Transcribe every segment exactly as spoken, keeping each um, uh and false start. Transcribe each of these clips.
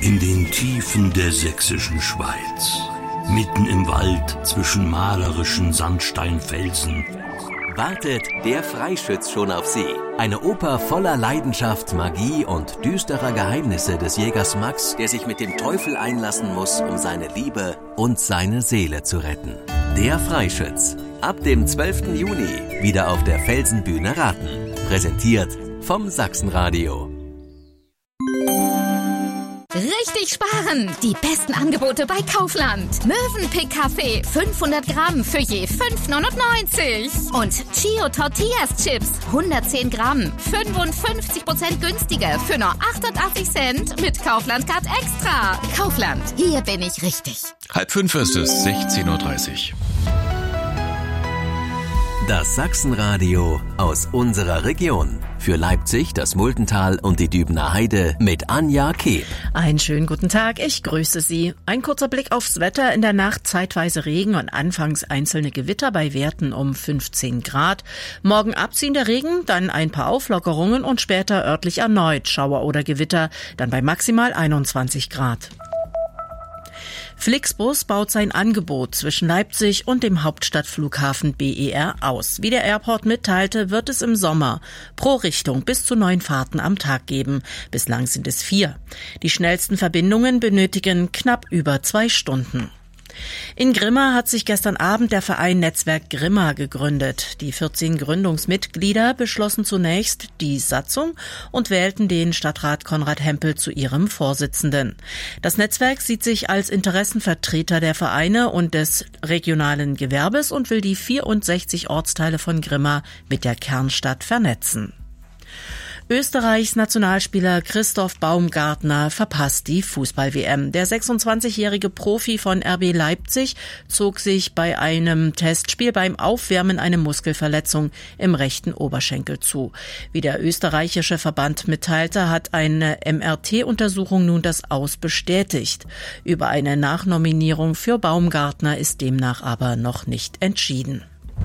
In den Tiefen der sächsischen Schweiz, mitten im Wald zwischen malerischen Sandsteinfelsen, wartet Der Freischütz schon auf Sie. Eine Oper voller Leidenschaft, Magie und düsterer Geheimnisse des Jägers Max, der sich mit dem Teufel einlassen muss, um seine Liebe und seine Seele zu retten. Der Freischütz. Ab dem zwölften Juni wieder auf der Felsenbühne Raten. Präsentiert vom Sachsenradio. Richtig sparen! Die besten Angebote bei Kaufland. Mövenpick Kaffee fünfhundert Gramm für je fünf neunundneunzig. Und Chio Tortillas Chips hundertzehn Gramm, fünfundfünfzig Prozent günstiger für nur achtundachtzig Cent mit Kaufland Card Extra. Kaufland, hier bin ich richtig. Halb fünf ist es, sechzehn Uhr dreißig. Das Sachsenradio aus unserer Region. Für Leipzig, das Multental und die Dübener Heide mit Anja Kehl. Einen schönen guten Tag, ich grüße Sie. Ein kurzer Blick aufs Wetter. In der Nacht zeitweise Regen und anfangs einzelne Gewitter bei Werten um fünfzehn Grad. Morgen abziehender Regen, dann ein paar Auflockerungen und später örtlich erneut Schauer oder Gewitter, dann bei maximal einundzwanzig Grad. Flixbus baut sein Angebot zwischen Leipzig und dem Hauptstadtflughafen B E R aus. Wie der Airport mitteilte, wird es im Sommer pro Richtung bis zu neun Fahrten am Tag geben. Bislang sind es vier. Die schnellsten Verbindungen benötigen knapp über zwei Stunden. In Grimma hat sich gestern Abend der Verein Netzwerk Grimma gegründet. Die vierzehn Gründungsmitglieder beschlossen zunächst die Satzung und wählten den Stadtrat Konrad Hempel zu ihrem Vorsitzenden. Das Netzwerk sieht sich als Interessenvertreter der Vereine und des regionalen Gewerbes und will die vierundsechzig Ortsteile von Grimma mit der Kernstadt vernetzen. Österreichs Nationalspieler Christoph Baumgartner verpasst die Fußball-W M. Der sechsundzwanzigjährige Profi von R B Leipzig zog sich bei einem Testspiel beim Aufwärmen eine Muskelverletzung im rechten Oberschenkel zu. Wie der österreichische Verband mitteilte, hat eine M R T-Untersuchung nun das Aus bestätigt. Über eine Nachnominierung für Baumgartner ist demnach aber noch nicht entschieden.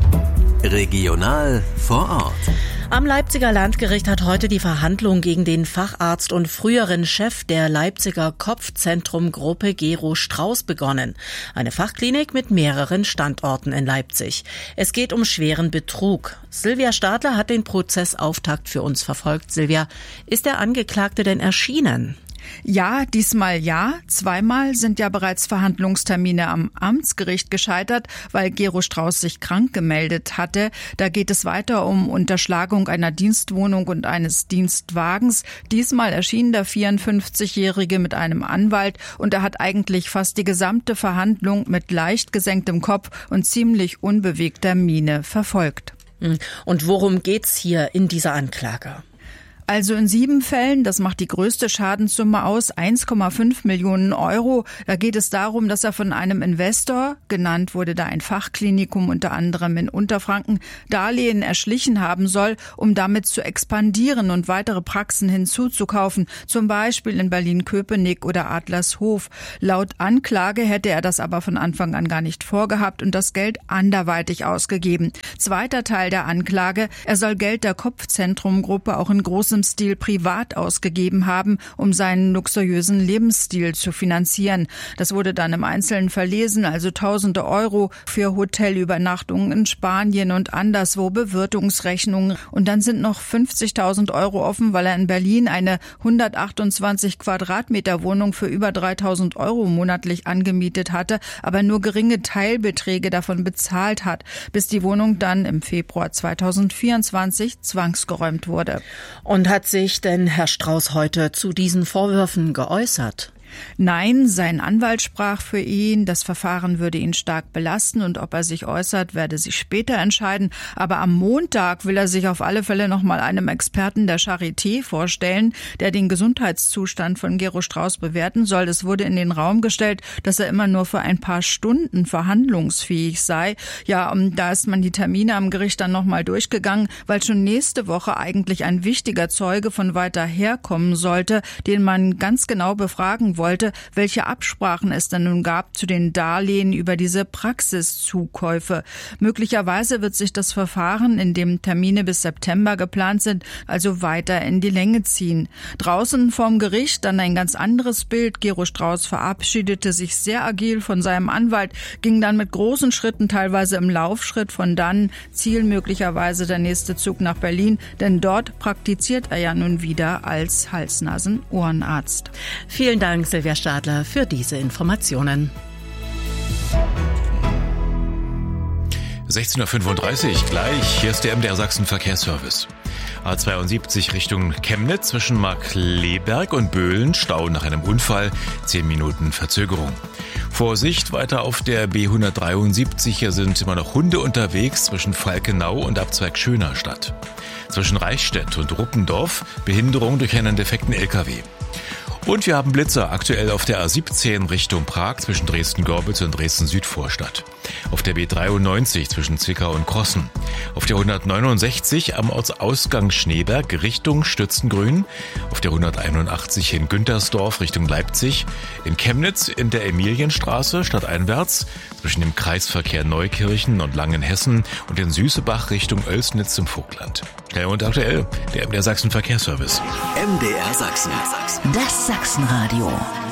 Regional vor Ort. Am Leipziger Landgericht hat heute die Verhandlung gegen den Facharzt und früheren Chef der Leipziger Kopfzentrumgruppe Gero Strauß begonnen. Eine Fachklinik mit mehreren Standorten in Leipzig. Es geht um schweren Betrug. Silvia Stadler hat den Prozessauftakt für uns verfolgt. Silvia, ist der Angeklagte denn erschienen? Ja, diesmal ja. Zweimal sind ja bereits Verhandlungstermine am Amtsgericht gescheitert, weil Gero Strauß sich krank gemeldet hatte. Da geht es weiter um Unterschlagung einer Dienstwohnung und eines Dienstwagens. Diesmal erschien der vierundfünfzigjährige mit einem Anwalt und er hat eigentlich fast die gesamte Verhandlung mit leicht gesenktem Kopf und ziemlich unbewegter Miene verfolgt. Und worum geht's hier in dieser Anklage? Also in sieben Fällen, das macht die größte Schadenssumme aus, eins Komma fünf Millionen Euro. Da geht es darum, dass er von einem Investor, genannt wurde da ein Fachklinikum unter anderem in Unterfranken, Darlehen erschlichen haben soll, um damit zu expandieren und weitere Praxen hinzuzukaufen, zum Beispiel in Berlin-Köpenick oder Adlershof. Laut Anklage hätte er das aber von Anfang an gar nicht vorgehabt und das Geld anderweitig ausgegeben. Zweiter Teil der Anklage, er soll Geld der Kopfzentrumgruppe auch in großem Stil privat ausgegeben haben, um seinen luxuriösen Lebensstil zu finanzieren. Das wurde dann im Einzelnen verlesen, also tausende Euro für Hotelübernachtungen in Spanien und anderswo, Bewirtungsrechnungen. Und dann sind noch fünfzigtausend Euro offen, weil er in Berlin eine hundertachtundzwanzig Quadratmeter Wohnung für über dreitausend Euro monatlich angemietet hatte, aber nur geringe Teilbeträge davon bezahlt hat, bis die Wohnung dann im Februar zweitausendvierundzwanzig zwangsgeräumt wurde. Und hat sich denn Herr Strauß heute zu diesen Vorwürfen geäußert? Nein, sein Anwalt sprach für ihn, das Verfahren würde ihn stark belasten und ob er sich äußert, werde sich später entscheiden. Aber am Montag will er sich auf alle Fälle noch mal einem Experten der Charité vorstellen, der den Gesundheitszustand von Gero Strauß bewerten soll. Es wurde in den Raum gestellt, dass er immer nur für ein paar Stunden verhandlungsfähig sei. Ja, und da ist man die Termine am Gericht dann noch mal durchgegangen, weil schon nächste Woche eigentlich ein wichtiger Zeuge von weiter herkommen sollte, den man ganz genau befragen wollte. wollte, welche Absprachen es denn nun gab zu den Darlehen über diese Praxiszukäufe. Möglicherweise wird sich das Verfahren, in dem Termine bis September geplant sind, also weiter in die Länge ziehen. Draußen vorm Gericht dann ein ganz anderes Bild. Gero Strauß verabschiedete sich sehr agil von seinem Anwalt, ging dann mit großen Schritten, teilweise im Laufschritt, von dann Ziel möglicherweise der nächste Zug nach Berlin, denn dort praktiziert er ja nun wieder als Hals-Nasen-Ohrenarzt. Vielen Dank, Silvia Stadler, für diese Informationen. sechzehn Uhr fünfunddreißig, gleich. Hier ist der M D R Sachsen Verkehrsservice. A zweiundsiebzig Richtung Chemnitz zwischen Markkleeberg und Böhlen, Stau nach einem Unfall, zehn Minuten Verzögerung. Vorsicht, weiter auf der B hundertdreiundsiebzig, hier sind immer noch Hunde unterwegs zwischen Falkenau und Abzweig Schönerstadt. Zwischen Reichstätt und Ruppendorf, Behinderung durch einen defekten L K W. Und wir haben Blitzer aktuell auf der A siebzehn Richtung Prag zwischen Dresden-Gorbitz und Dresden-Südvorstadt. Auf der B dreiundneunzig zwischen Zwickau und Krossen. Auf der hundertneunundsechzig am Ortsausgang Schneeberg Richtung Stützengrün. Auf der hunderteinundachtzig in Güntersdorf Richtung Leipzig. In Chemnitz in der Emilienstraße stadteinwärts zwischen dem Kreisverkehr Neukirchen und Langenhessen und in Süßebach Richtung Oelsnitz im Vogtland. Schnell und aktuell, der M D R Sachsen Verkehrsservice. M D R Sachsen. Das Sachsenradio.